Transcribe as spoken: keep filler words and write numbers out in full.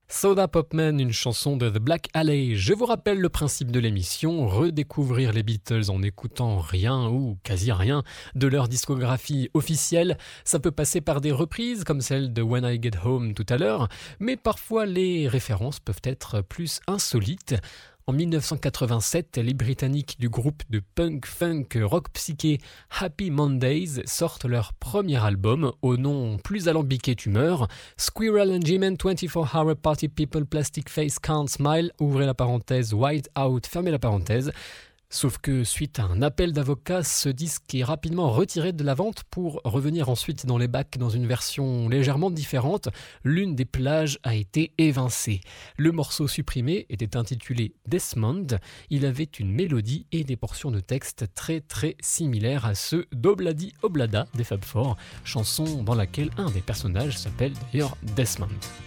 Soda Popman, une chanson de The Black Alley. Je vous rappelle le principe de l'émission, redécouvrir les Beatles en n'écoutant rien ou quasi rien de leur discographie officielle. Ça peut passer par des reprises comme celle de When I Get Home tout à l'heure, mais parfois les références peuvent être plus insolites. En dix-neuf cent quatre-vingt-sept, les Britanniques du groupe de punk funk rock psyché Happy Mondays sortent leur premier album au nom plus alambiqué tu meurs, Squirrel and G-Man twenty-four hour Party People Plastic Face Can't Smile, ouvrez la parenthèse, White Out, fermez la parenthèse. Sauf que suite à un appel d'avocats, ce disque est rapidement retiré de la vente pour revenir ensuite dans les bacs dans une version légèrement différente. L'une des plages a été évincée. Le morceau supprimé était intitulé Desmond. Il avait une mélodie et des portions de texte très très similaires à ceux d'Obladi Oblada des Fab Four, chanson dans laquelle un des personnages s'appelle d'ailleurs Desmond.